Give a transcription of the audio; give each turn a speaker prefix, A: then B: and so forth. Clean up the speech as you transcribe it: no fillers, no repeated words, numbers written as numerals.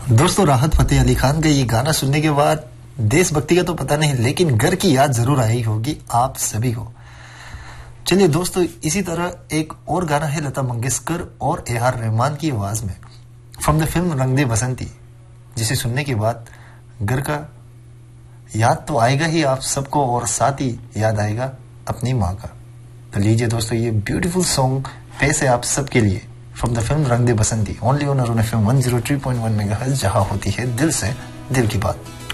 A: दोस्तों, राहत फतेह अली खान का ये गाना सुनने के बाद देशभक्ति का तो पता नहीं, लेकिन घर की याद जरूर आई होगी आप सभी को। चलिए दोस्तों, इसी तरह एक और गाना है लता मंगेशकर और ए.आर. रहमान की आवाज में, फ्रॉम द फिल्म रंग दे बसंती, जिसे सुनने के बाद घर का याद तो आएगा ही आप सबको, और साथ ही याद आएगा अपनी माँ का। तो लीजिए दोस्तों, ये ब्यूटीफुल सॉन्ग पेश है आप सबके लिए, फ्रॉम द फिल्म रंग दे बसंती, only on Arun FM 103.1 megahertz, जहां होती है दिल से दिल की बात।